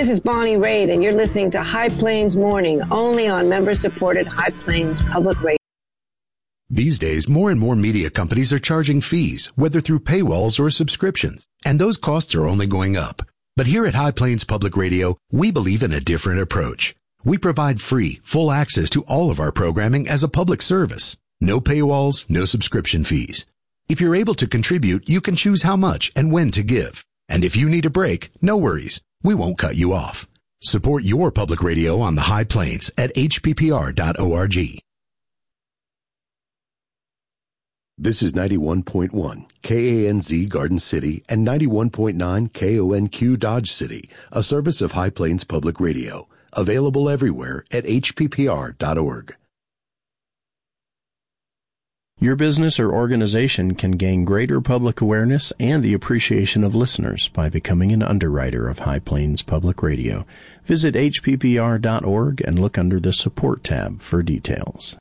This is Bonnie Raitt, and you're listening to High Plains Morning, only on member-supported High Plains Public Radio. These days, more and more media companies are charging fees, whether through paywalls or subscriptions, and those costs are only going up. But here at High Plains Public Radio, we believe in a different approach. We provide free, full access to all of our programming as a public service. No paywalls, no subscription fees. If you're able to contribute, you can choose how much and when to give. And if you need a break, no worries. We won't cut you off. Support your public radio on the High Plains at hppr.org. This is 91.1 KANZ Garden City and 91.9 KONQ Dodge City, a service of High Plains Public Radio, available everywhere at hppr.org. Your business or organization can gain greater public awareness and the appreciation of listeners by becoming an underwriter of High Plains Public Radio. Visit hppr.org and look under the Support tab for details.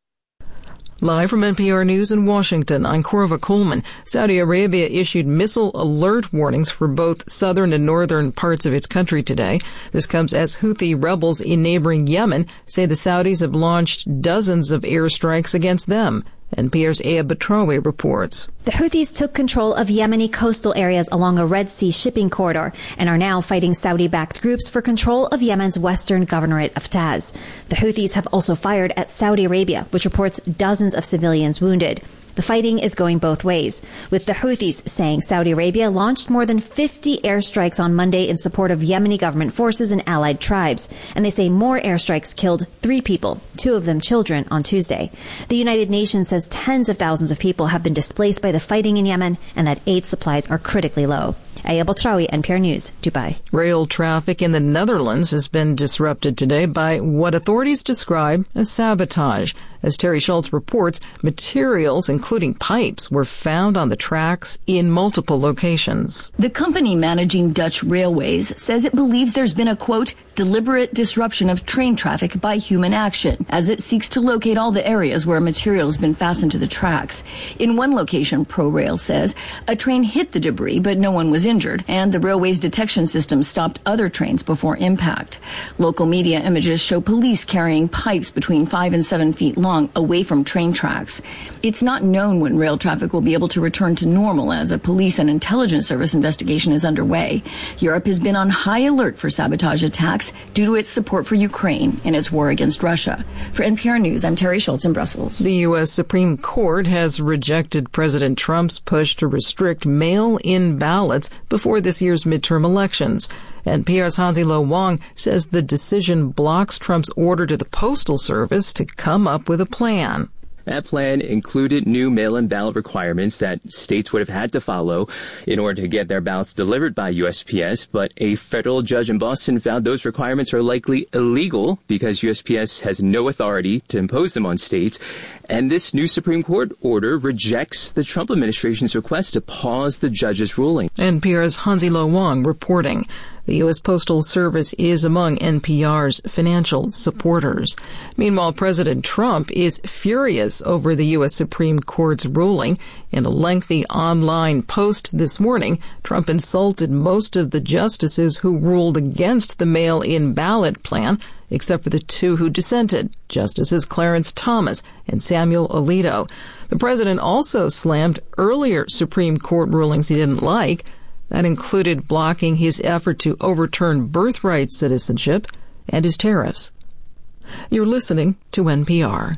Live from NPR News in Washington, I'm Corva Coleman. Saudi Arabia issued missile alert warnings for both southern and northern parts of its country today. This comes as Houthi rebels in neighboring Yemen say the Saudis have launched dozens of airstrikes against them. NPR's Aya Batrawi reports. The Houthis took control of Yemeni coastal areas along a Red Sea shipping corridor and are now fighting Saudi-backed groups for control of Yemen's western governorate of Taz. The Houthis have also fired at Saudi Arabia, which reports dozens of civilians wounded. The fighting is going both ways, with the Houthis saying Saudi Arabia launched more than 50 airstrikes on Monday in support of Yemeni government forces and allied tribes, and they say more airstrikes killed 3 people, 2 of them children, on Tuesday. The United Nations says tens of thousands of people have been displaced by the fighting in Yemen and that aid supplies are critically low. Aya Batrawi, NPR News, Dubai. Rail traffic in the Netherlands has been disrupted today by what authorities describe as sabotage. As Terry Schultz reports, materials, including pipes, were found on the tracks in multiple locations. The company managing Dutch Railways says it believes there's been a, quote, deliberate disruption of train traffic by human action, as it seeks to locate all the areas where material has been fastened to the tracks. In one location, ProRail says, a train hit the debris, but no one was injured, and the railway's detection system stopped other trains before impact. Local media images show police carrying pipes between 5 and 7 feet long away from train tracks. It's not known when rail traffic will be able to return to normal, as a police and intelligence service investigation is underway. Europe has been on high alert for sabotage attacks due to its support for Ukraine in its war against Russia. For NPR News, I'm Terry Schultz in Brussels. The U.S. Supreme Court has rejected President Trump's push to restrict mail-in ballots before this year's midterm elections. NPR's Hansi Lo Wang says the decision blocks Trump's order to the Postal Service to come up with a plan. That plan included new mail-in ballot requirements that states would have had to follow in order to get their ballots delivered by USPS, but a federal judge in Boston found those requirements are likely illegal because USPS has no authority to impose them on states. And this new Supreme Court order rejects the Trump administration's request to pause the judge's ruling. NPR's Hansi Lo Wang reporting. The U.S. Postal Service is among NPR's financial supporters. Meanwhile, President Trump is furious over the U.S. Supreme Court's ruling. In a lengthy online post this morning, Trump insulted most of the justices who ruled against the mail-in ballot plan, except for the 2 who dissented, Justices Clarence Thomas and Samuel Alito. The president also slammed earlier Supreme Court rulings he didn't like. That included blocking his effort to overturn birthright citizenship and his tariffs. You're listening to NPR.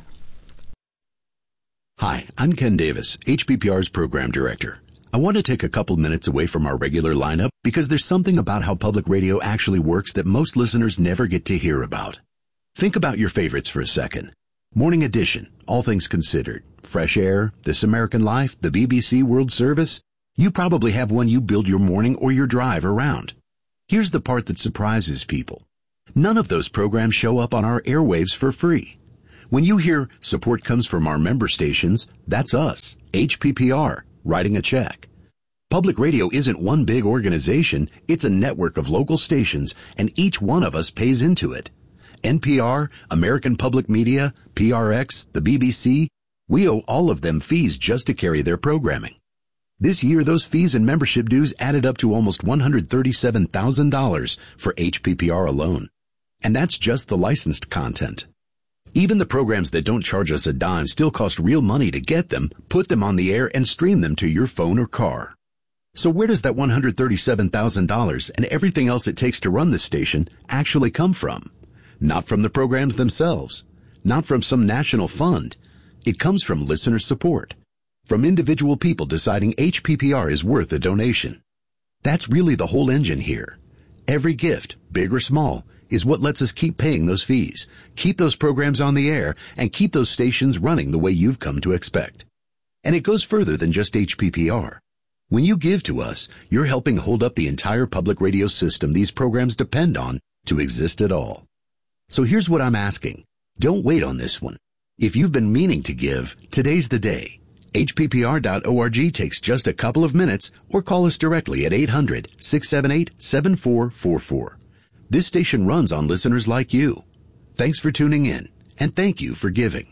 Hi, I'm Ken Davis, HPPR's program director. I want to take a couple minutes away from our regular lineup because there's something about how public radio actually works that most listeners never get to hear about. Think about your favorites for a second. Morning Edition, All Things Considered, Fresh Air, This American Life, the BBC World Service. You probably have one you build your morning or your drive around. Here's the part that surprises people. None of those programs show up on our airwaves for free. When you hear support comes from our member stations, that's us, HPPR, writing a check. Public radio isn't one big organization, it's a network of local stations, and each one of us pays into it. NPR, American Public Media, PRX, the BBC, we owe all of them fees just to carry their programming. This year, those fees and membership dues added up to almost $137,000 for HPPR alone. And that's just the licensed content. Even the programs that don't charge us a dime still cost real money to get them, put them on the air, and stream them to your phone or car. So where does that $137,000 and everything else it takes to run this station actually come from? Not from the programs themselves. Not from some national fund. It comes from listener support. From individual people deciding HPPR is worth a donation. That's really the whole engine here. Every gift, big or small, is what lets us keep paying those fees, keep those programs on the air, and keep those stations running the way you've come to expect. And it goes further than just HPPR. When you give to us, you're helping hold up the entire public radio system these programs depend on to exist at all. So here's what I'm asking. Don't wait on this one. If you've been meaning to give, today's the day. HPPR.org takes just a couple of minutes, or call us directly at 800-678-7444. This station runs on listeners like you. Thanks for tuning in, and thank you for giving.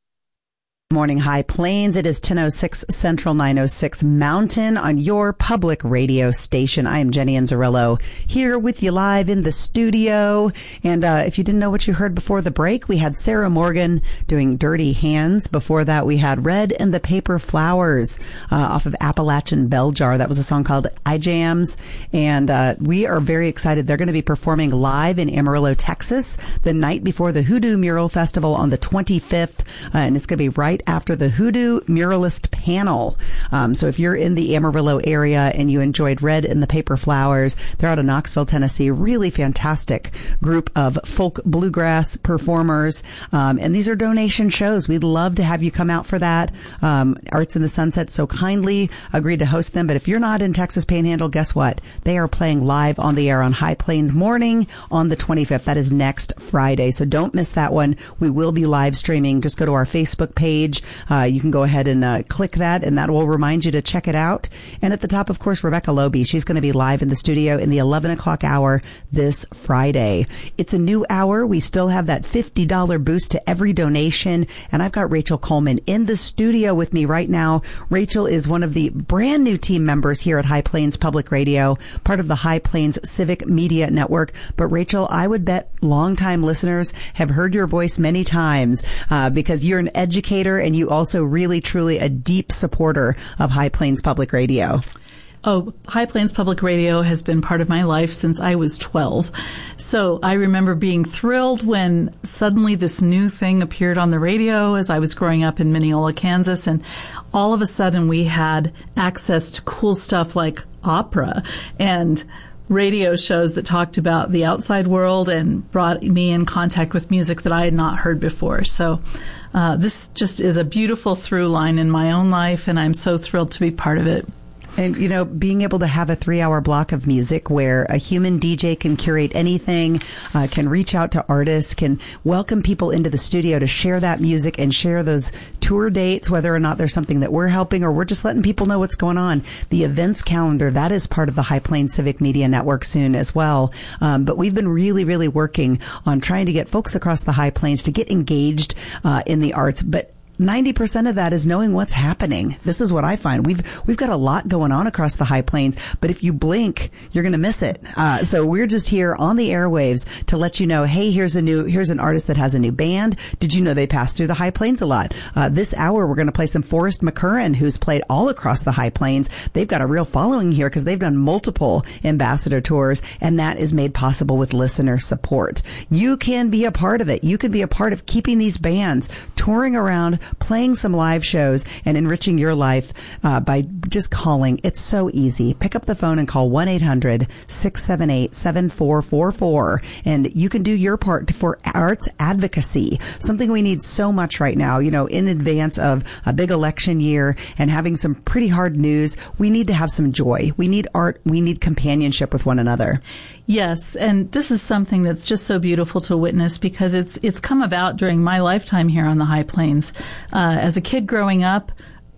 Morning High Plains. It is 10:06 Central, 9:06 Mountain on your public radio station. I am Jenny Anzarillo here with you live in the studio. And if you didn't know what you heard before the break, we had Sarah Morgan doing Dirty Hands. Before that, we had Red and the Paper Flowers off of Appalachian Bell Jar. That was a song called I Jams. And we are very excited. They're going to be performing live in Amarillo, Texas, the night before the Hoodoo Mural Festival on the 25th. And it's going to be right after the Hoodoo Muralist panel. So if you're in the Amarillo area and you enjoyed Red and the Paper Flowers, they're out of Knoxville, Tennessee. Really fantastic group of folk bluegrass performers. And these are donation shows. We'd love to have you come out for that. Arts in the Sunset so kindly agreed to host them. But if you're not in Texas Panhandle, guess what? They are playing live on the air on High Plains Morning on the 25th. That is next Friday. So don't miss that one. We will be live streaming. Just go to our Facebook page. You can go ahead and click that, and that will remind you to check it out. And at the top, of course, Rebecca Loby. She's going to be live in the studio in the 11 o'clock hour this Friday. It's a new hour. We still have that $50 boost to every donation. And I've got Rachel Coleman in the studio with me right now. Rachel is one of the brand new team members here at High Plains Public Radio, part of the High Plains Civic Media Network. But Rachel, I would bet longtime listeners have heard your voice many times because you're an educator and you also really, truly a deep supporter of High Plains Public Radio. Oh, High Plains Public Radio has been part of my life since I was 12. So I remember being thrilled when suddenly this new thing appeared on the radio as I was growing up in Mineola, Kansas. And all of a sudden we had access to cool stuff like opera and radio shows that talked about the outside world and brought me in contact with music that I had not heard before. So this just is a beautiful through line in my own life, and I'm so thrilled to be part of it. And, you know, being able to have a 3-hour block of music where a human DJ can curate anything, can reach out to artists, can welcome people into the studio to share that music and share those tour dates, whether or not there's something that we're helping or we're just letting people know what's going on. The events calendar, that is part of the High Plains Civic Media Network soon as well. But we've been really, really working on trying to get folks across the High Plains to get engaged in the arts. But 90% of that is knowing what's happening. This is what I find. We've got a lot going on across the High Plains, but if you blink, you're going to miss it. So we're just here on the airwaves to let you know, hey, here's an artist that has a new band. Did you know they pass through the High Plains a lot? This hour, we're going to play some Forrest McCurran, who's played all across the High Plains. They've got a real following here because they've done multiple ambassador tours, and that is made possible with listener support. You can be a part of it. You can be a part of keeping these bands touring around, playing some live shows, and enriching your life by just calling. It's so easy. Pick up the phone and call 1-800-678-7444, and you can do your part for arts advocacy, something we need so much right now. You know, in advance of a big election year and having some pretty hard news, we need to have some joy. We need art. We need companionship with one another. Yes, and this is something that's just so beautiful to witness because it's come about during my lifetime here on the High Plains. As a kid growing up,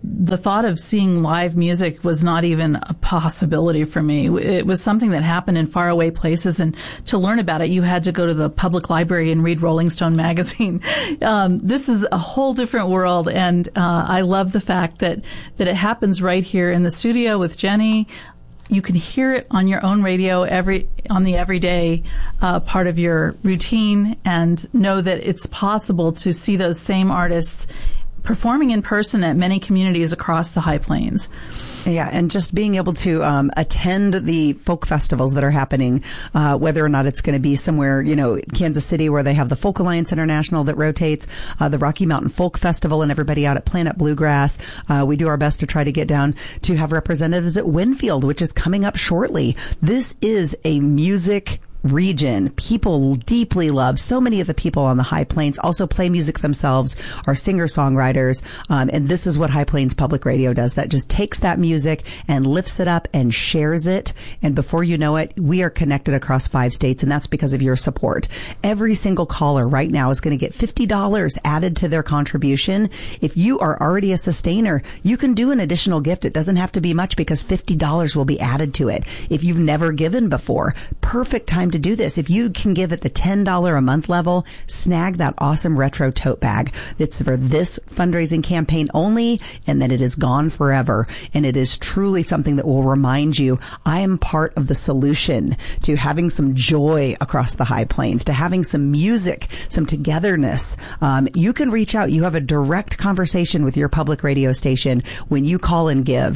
the thought of seeing live music was not even a possibility for me. It was something that happened in faraway places, and to learn about it, you had to go to the public library and read Rolling Stone magazine. This is a whole different world, and I love the fact that it happens right here in the studio with Jenny. You can hear it on your own radio on the everyday part of your routine, and know that it's possible to see those same artists performing in person at many communities across the High Plains. Yeah, and just being able to attend the folk festivals that are happening, whether or not it's going to be somewhere, Kansas City, where they have the Folk Alliance International that rotates, the Rocky Mountain Folk Festival, and everybody out at Planet Bluegrass. We do our best to try to get down to have representatives at Winfield, which is coming up shortly. This is a music region people deeply love. So many of the people on the High Plains also play music themselves, are singer-songwriters, and this is what High Plains Public Radio does. That just takes that music and lifts it up and shares it, and before you know it, we are connected across 5 states, and that's because of your support. Every single caller right now is going to get $50 added to their contribution. If you are already a sustainer, you can do an additional gift. It doesn't have to be much, because $50 will be added to it. If you've never given before, perfect time to do this. If you can give at the $10 a month level, snag that awesome retro tote bag. It's for this fundraising campaign only, and then it is gone forever. And it is truly something that will remind you, I am part of the solution to having some joy across the High Plains, to having some music, some togetherness. You can reach out. You have a direct conversation with your public radio station when you call and give.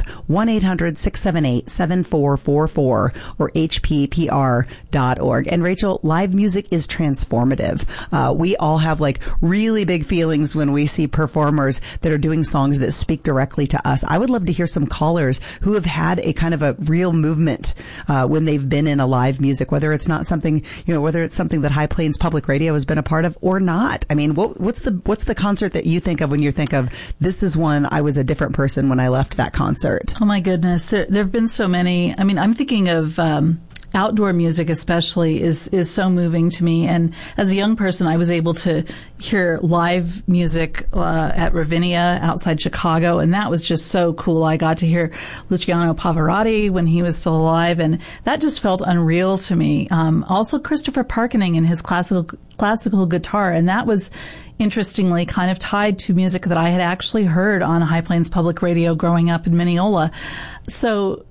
1-800-678-7444 or hppr.org. And Rachel, live music is transformative. We all have really big feelings when we see performers that are doing songs that speak directly to us. I would love to hear some callers who have had a kind of a real movement when they've been in a live music, whether it's not something, whether it's something that High Plains Public Radio has been a part of or not. I mean, what's the concert that you think of when you think of, this is one, I was a different person when I left that concert? Oh my goodness. There have been so many. I mean, I'm thinking of, outdoor music especially is so moving to me. And as a young person, I was able to hear live music at Ravinia outside Chicago, and that was just so cool. I got to hear Luciano Pavarotti when he was still alive, and that just felt unreal to me. Also Christopher Parkening and his classical guitar, and that was interestingly kind of tied to music that I had actually heard on High Plains Public Radio growing up in Mineola. So,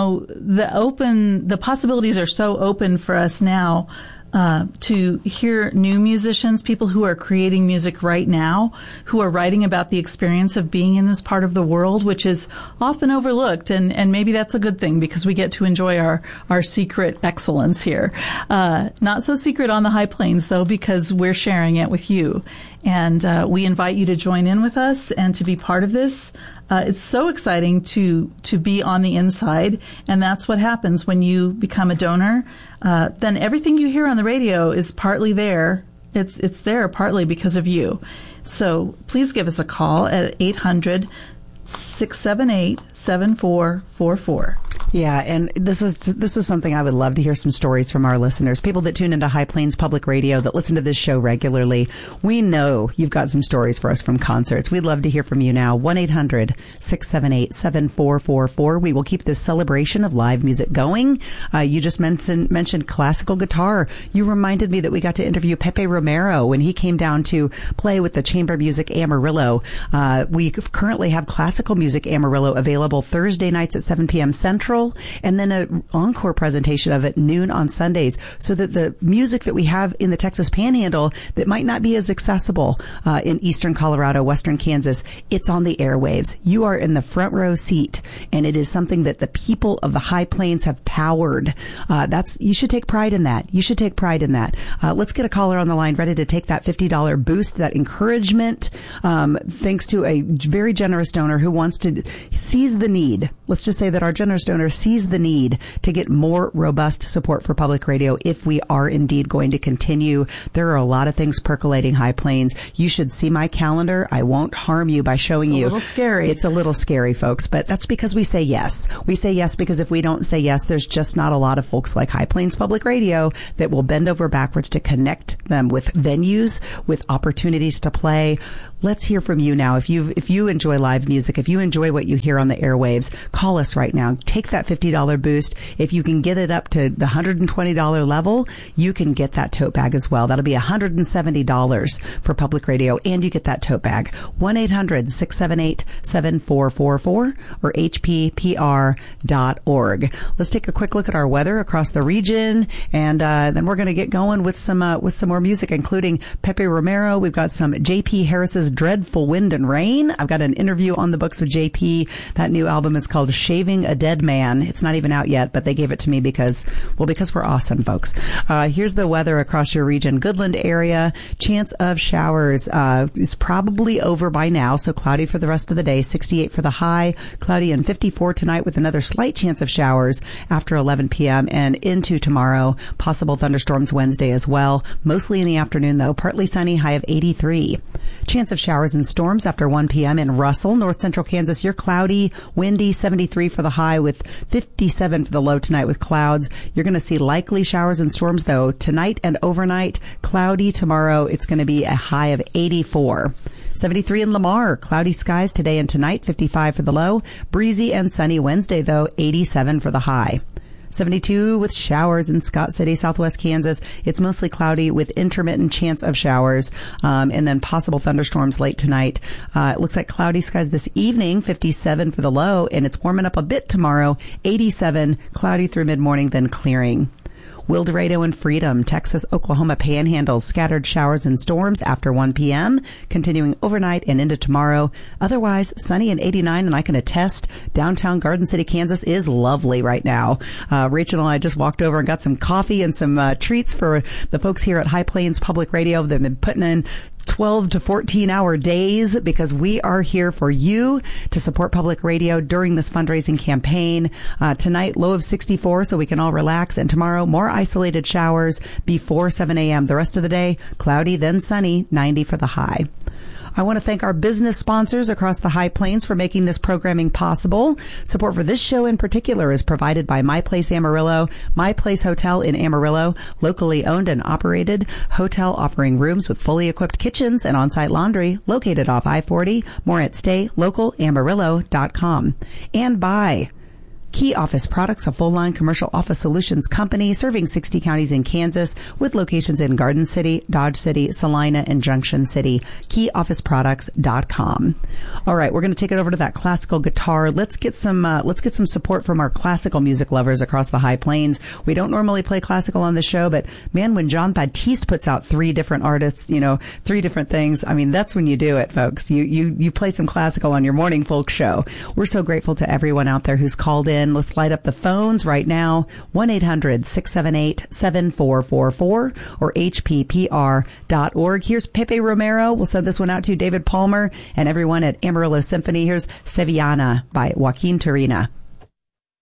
the possibilities are so open for us now to hear new musicians, people who are creating music right now, who are writing about the experience of being in this part of the world, which is often overlooked. And maybe that's a good thing, because we get to enjoy our secret excellence here. Not so secret on the High Plains, though, because we're sharing it with you. And we invite you to join in with us and to be part of this. It's so exciting to be on the inside, and that's what happens when you become a donor. Then everything you hear on the radio is partly there. It's there partly because of you. So please give us a call at 800-678-7444. Yeah, and this is something I would love to hear some stories from our listeners, people that tune into High Plains Public Radio, that listen to this show regularly. We know you've got some stories for us from concerts. We'd love to hear from you now. 1-800-678-7444. We will keep this celebration of live music going. You just mentioned classical guitar. You reminded me that we got to interview Pepe Romero when he came down to play with the Chamber Music Amarillo. We currently have classical music Amarillo available Thursday nights at 7 p.m. Central, and then an encore presentation of it noon on Sundays, so that the music that we have in the Texas Panhandle that might not be as accessible in eastern Colorado, western Kansas, it's on the airwaves. You are in the front row seat, and it is something that the people of the High Plains have powered. You should take pride in that. You should take pride in that. Let's get a caller on the line ready to take that $50 boost, that encouragement, thanks to a very generous donor who wants to seize the need. Let's just say that our generous donor sees the need to get more robust support for public radio if we are indeed going to continue. There are a lot of things percolating High Plains. You should see my calendar. I won't harm you by showing you. It's a little scary. It's a little scary, folks, but that's because we say yes. We say yes because if we don't say yes, there's just not a lot of folks like High Plains Public Radio that will bend over backwards to connect them with venues, with opportunities to play. Let's hear from you now. If you enjoy live music, if you enjoy what you hear on the airwaves, call us right now. Take that $50 boost. If you can get it up to the $120 level, you can get that tote bag as well. That'll be $170 for public radio, and you get that tote bag. 1-800-678-7444 or hppr.org. Let's take a quick look at our weather across the region, and then we're going to get going with some more music, including Pepe Romero. We've got some J.P. Harris's Dreadful Wind and Rain. I've got an interview on the books with J.P. That new album is called Shaving a Dead Man. It's not even out yet, but they gave it to me because we're awesome, folks. Here's the weather across your region. Goodland area, chance of showers is probably over by now, so cloudy for the rest of the day. 68 for the high, cloudy and 54 tonight with another slight chance of showers after 11 p.m. and into tomorrow. Possible thunderstorms Wednesday as well. Mostly in the afternoon, though. Partly sunny, high of 83. Chance of showers and storms after 1 p.m. in Russell, north central Kansas. You're cloudy, windy, 73 for the high with 57 for the low tonight with clouds. You're going to see likely showers and storms, though, tonight and overnight. Cloudy tomorrow. It's going to be a high of 84. 73 in Lamar. Cloudy skies today and tonight, 55 for the low. Breezy and sunny Wednesday, though, 87 for the high. 72 with showers in Scott City, southwest Kansas. It's mostly cloudy with intermittent chance of showers, and then possible thunderstorms late tonight. It looks like cloudy skies this evening, 57 for the low, and it's warming up a bit tomorrow, 87, cloudy through mid-morning, then clearing. Wildorado and Freedom, Texas, Oklahoma Panhandle, scattered showers and storms after 1 p.m., continuing overnight and into tomorrow. Otherwise, sunny and 89, and I can attest downtown Garden City, Kansas is lovely right now. Rachel and I just walked over and got some coffee and some treats for the folks here at High Plains Public Radio. They've been putting in 12 to 14 hour days because we are here for you to support public radio during this fundraising campaign. Tonight, low of 64, so we can all relax. And tomorrow, more isolated showers before 7 a.m. The rest of the day, cloudy, then sunny, 90 for the high. I want to thank our business sponsors across the High Plains for making this programming possible. Support for this show in particular is provided by My Place Amarillo, My Place Hotel in Amarillo, locally owned and operated hotel offering rooms with fully equipped kitchens and on-site laundry, located off I-40. More at staylocalamarillo.com. And by Key Office Products, a full-line commercial office solutions company serving 60 counties in Kansas with locations in Garden City, Dodge City, Salina, and Junction City. KeyOfficeProducts.com. All right, we're going to take it over to that classical guitar. Let's get some support from our classical music lovers across the High Plains. We don't normally play classical on the show, but man, when John Baptiste puts out 3 different artists, 3 different things, I mean, that's when you do it, folks. You play some classical on your morning folk show. We're so grateful to everyone out there who's called in. Let's light up the phones right now. 1-800-678-7444 or hppr.org. Here's Pepe Romero. We'll send this one out to David Palmer and everyone at Amarillo Symphony. Here's Sevillana by Joaquin Turina.